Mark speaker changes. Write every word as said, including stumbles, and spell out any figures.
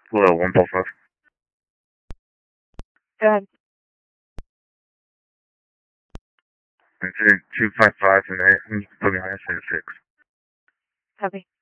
Speaker 1: Hello, one four five.
Speaker 2: Go ahead.
Speaker 1: It's in two five five and eight. Put me on S six.
Speaker 2: Copy.